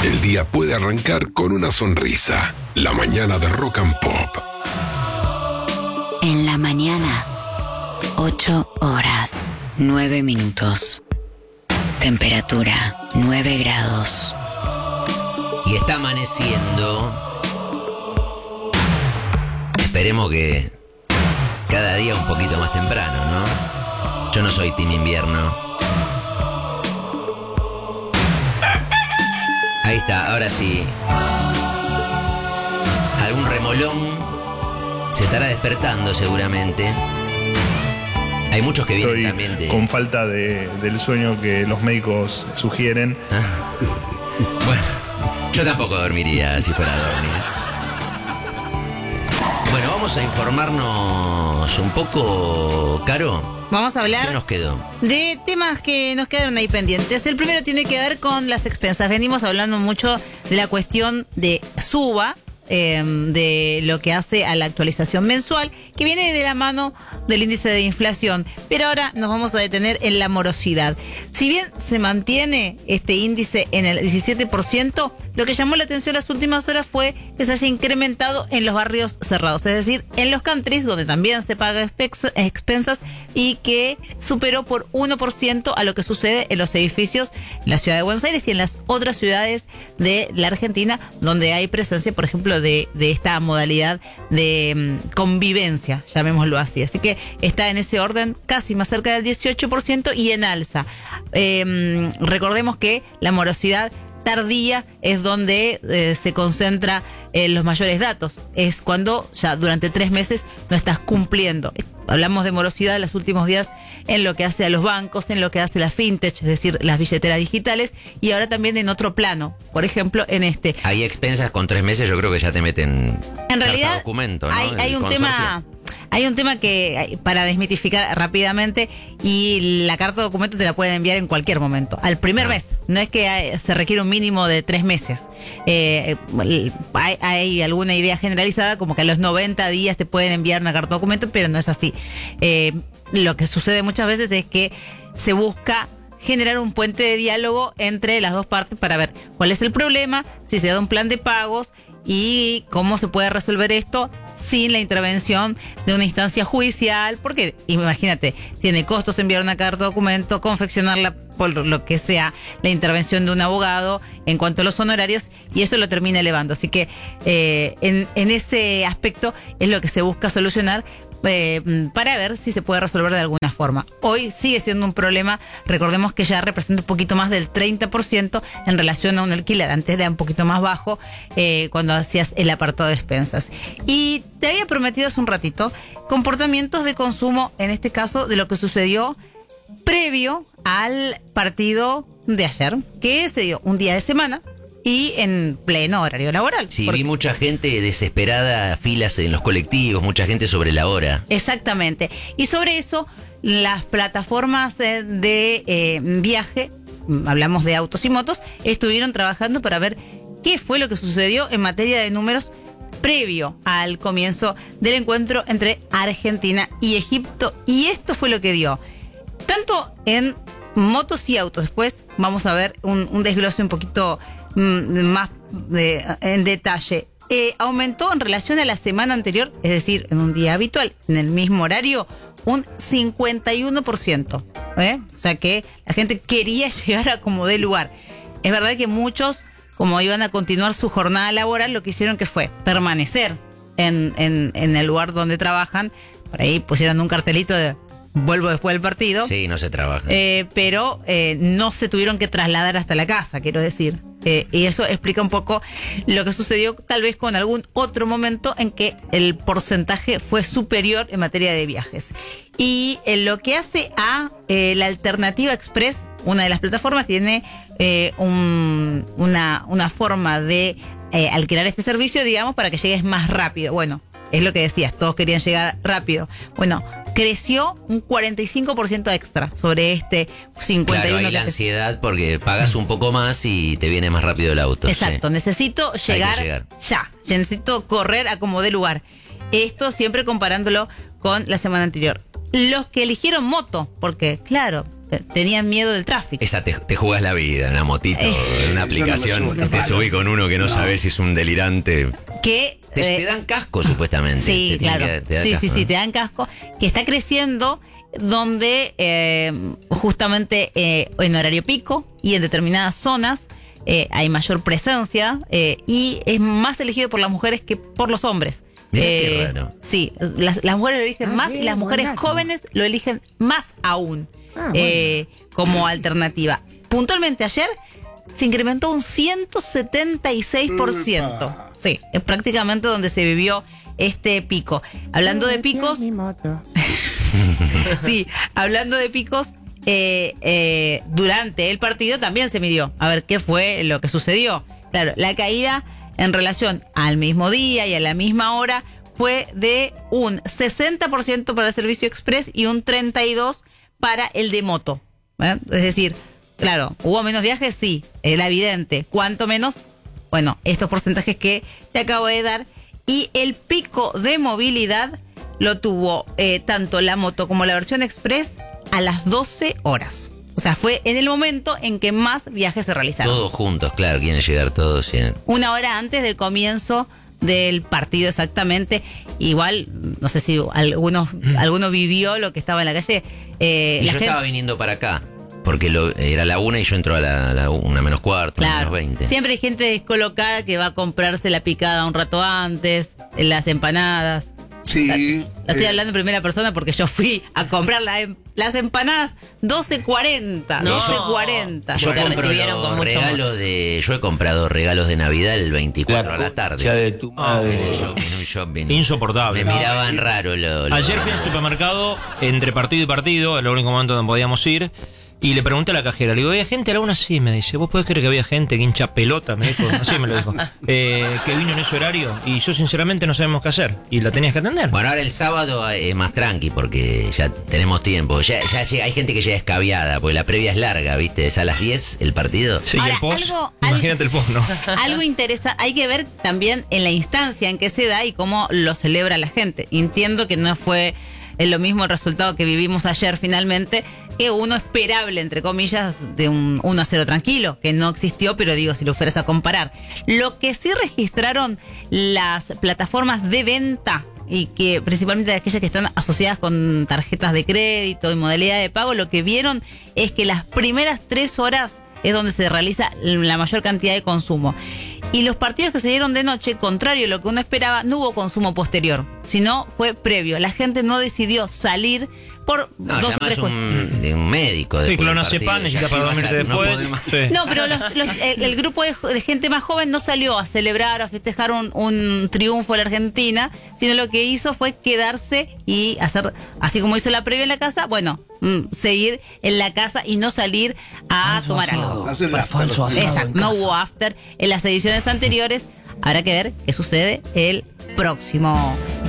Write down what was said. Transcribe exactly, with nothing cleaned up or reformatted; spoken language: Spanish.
El día puede arrancar con una sonrisa. La mañana de Rock and Pop. En la mañana, ocho horas, nueve minutos. Temperatura, nueve grados. Y está amaneciendo. Esperemos que cada día un poquito más temprano, ¿no? Yo no soy team invierno. Ahí está, ahora sí. Algún remolón se estará despertando seguramente. Hay muchos que vienen Estoy también de... con falta de, del sueño que los médicos sugieren. Bueno, yo tampoco dormiría si fuera a dormir. Bueno, vamos a informarnos un poco, Caro. Vamos a hablar ¿Qué nos quedó? de temas que nos quedaron ahí pendientes. El primero tiene que ver con las expensas. Venimos hablando mucho de la cuestión de Suba, eh, de lo que hace a la actualización mensual, que viene de la mano del índice de inflación. Pero ahora nos vamos a detener en la morosidad. Si bien se mantiene este índice en el diecisiete por ciento, lo que llamó la atención las últimas horas fue que se haya incrementado en los barrios cerrados, es decir, en los countries, donde también se paga expensas, y que superó por uno por ciento a lo que sucede en los edificios en la ciudad de Buenos Aires y en las otras ciudades de la Argentina, donde hay presencia, por ejemplo, de, de esta modalidad de um, convivencia, llamémoslo así. Así que está en ese orden casi más cerca del dieciocho por ciento y en alza. Eh, recordemos que la morosidad tardía es donde eh, se concentra eh, los mayores datos. Es cuando ya durante tres meses no estás cumpliendo. Hablamos de morosidad en los últimos días en lo que hace a los bancos, en lo que hace la fintech, es decir, las billeteras digitales, y ahora también en otro plano, por ejemplo, en este. Hay expensas con tres meses, yo creo que ya te meten en realidad documento, ¿no? hay, hay un consorcio. tema... Hay un tema que, para desmitificar rápidamente, y la carta de documento te la pueden enviar en cualquier momento, al primer Ah. mes. No es que hay, se requiere un mínimo de tres meses. Eh, hay, hay alguna idea generalizada como que a los noventa días te pueden enviar una carta de documento, pero no es así. Eh, lo que sucede muchas veces es que se busca generar un puente de diálogo entre las dos partes para ver cuál es el problema, si se da un plan de pagos y cómo se puede resolver esto sin la intervención de una instancia judicial, porque imagínate, tiene costos enviar una carta de documento, confeccionarla, por lo que sea, la intervención de un abogado en cuanto a los honorarios, y eso lo termina elevando. Así que eh, en, en ese aspecto es lo que se busca solucionar, Eh, para ver si se puede resolver de alguna forma. Hoy sigue siendo un problema. Recordemos que ya representa un poquito más del treinta por ciento en relación a un alquiler. Antes era un poquito más bajo eh, cuando hacías el apartado de expensas. Y te había prometido hace un ratito comportamientos de consumo, en este caso de lo que sucedió previo al partido de ayer, que se dio un día de semana y en pleno horario laboral. Sí, porque... vi mucha gente desesperada, filas en los colectivos, mucha gente sobre la hora. Exactamente. Y sobre eso, las plataformas de eh, viaje, hablamos de autos y motos, estuvieron trabajando para ver qué fue lo que sucedió en materia de números previo al comienzo del encuentro entre Argentina y Egipto. Y esto fue lo que dio. Tanto en motos y autos. Después vamos a ver un, un desglose un poquito más de, en detalle. Eh, aumentó en relación a la semana anterior, es decir, en un día habitual, en el mismo horario, un cincuenta y uno por ciento. ¿eh? O sea que la gente quería llegar a como dé lugar. Es verdad que muchos, como iban a continuar su jornada laboral, lo que hicieron que fue permanecer en, en, en el lugar donde trabajan. Por ahí pusieron un cartelito de vuelvo después del partido. Sí, no se trabaja. Eh, pero eh, no se tuvieron que trasladar hasta la casa, quiero decir. Eh, y eso explica un poco lo que sucedió tal vez con algún otro momento en que el porcentaje fue superior en materia de viajes. Y en lo que hace a eh, la Alternativa Express, una de las plataformas tiene eh, un, una, una forma de eh, alquilar este servicio, digamos, para que llegues más rápido. Bueno, es lo que decías, todos querían llegar rápido. Bueno, creció un cuarenta y cinco por ciento extra sobre este cincuenta y uno por ciento. Claro, hay la ansiedad porque pagas un poco más y te viene más rápido el auto. Exacto, sí. necesito llegar, llegar ya, necesito correr a como dé lugar. Esto siempre comparándolo con la semana anterior. Los que eligieron moto, porque claro, tenían miedo del tráfico. Esa te, te jugas la vida, una motito, en una aplicación, no te subís con uno que no, no sabes si es un delirante. Que te, eh, te dan casco, supuestamente. Sí, te claro. Que, te sí, casco, sí, ¿no? sí, te dan casco. Que está creciendo donde eh, justamente eh, en horario pico y en determinadas zonas eh, hay mayor presencia eh, y es más elegido por las mujeres que por los hombres. Mirá eh, qué raro. Sí, las, las mujeres lo eligen Ah, más sí, y las mujeres buenazo. jóvenes lo eligen más aún Ah, eh, como alternativa. Puntualmente ayer se incrementó un ciento setenta y seis por ciento. Sí, es prácticamente donde se vivió este pico. Hablando de picos, Mi moto. sí, hablando de picos, eh, eh, durante el partido también se midió. A ver qué fue lo que sucedió. Claro, la caída en relación al mismo día y a la misma hora fue de un sesenta por ciento para el servicio express y un treinta y dos por ciento para el de moto. ¿Eh? Es decir, claro, ¿hubo menos viajes? Sí, era evidente. ¿Cuánto menos? Bueno, estos porcentajes que te acabo de dar. Y el pico de movilidad lo tuvo eh, tanto la moto como la versión express a las doce horas. O sea, fue en el momento en que más viajes se realizaron. Todos juntos, claro, quieren llegar todos. Quieren... Una hora antes del comienzo del partido exactamente. Igual, no sé si algunos, alguno vivió lo que estaba en la calle. Eh, y la yo gente, estaba viniendo para acá, porque lo, era la una y yo entro a la, la una menos cuarto, claro, menos veinte. siempre hay gente descolocada que va a comprarse la picada un rato antes, las empanadas. Sí. La estoy eh, hablando en primera persona porque yo fui a comprar la em- las empanadas doce cuarenta. No. doce cuarenta. Yo Te compro recibieron los con mucho regalos de. Yo he comprado regalos de Navidad el veinticuatro a la tarde. Ya de tu En madre. un shopping, un shopping. Insoportable. Me miraban raro. Lo, lo- Ayer fui al supermercado, entre partido y partido, era el único momento donde podíamos ir, y le pregunté a la cajera, le digo, ¿había gente? Alguna sí, me dice. ¿Vos podés creer que había gente que hincha pelota? Me dijo, así me lo dijo. Eh, que vino en ese horario, y yo sinceramente no sabemos qué hacer, y la tenías que atender. Bueno, ahora el sábado es más tranqui porque ya tenemos tiempo. Ya, ya llega- hay gente que llega escabiada, porque la previa es larga, ¿viste? Es a las diez el partido. Sí, y Ahora, el post, algo- imagínate el post, ¿no? Algo interesa, hay que ver también en la instancia en que se da y cómo lo celebra la gente. Entiendo que no fue eh, lo mismo el resultado que vivimos ayer finalmente, que uno esperable, entre comillas, de un uno a cero tranquilo, que no existió, pero digo, si lo fueras a comparar. Lo que sí registraron las plataformas de venta, y que principalmente aquellas que están asociadas con tarjetas de crédito y modalidad de pago, lo que vieron es que las primeras tres horas es donde se realiza la mayor cantidad de consumo. Y los partidos que se dieron de noche, contrario a lo que uno esperaba, no hubo consumo posterior, sino fue previo. La gente no decidió salir por No, dos o llamás tres cuestiones. un, de un médico. Sí, después del clonazepam, partido, necesitas ya para que vas dormirte a- no después. podés más. Sí. No, pero los- los- el, el grupo de, de gente más joven no salió a celebrar o a festejar un, un triunfo de la Argentina, sino lo que hizo fue quedarse y hacer, así como hizo la previa en la casa, bueno, mm, seguir en la casa y no salir a tomar algo. hacer la- Exacto, no hubo after en las ediciones anteriores. Habrá que ver qué sucede el próximo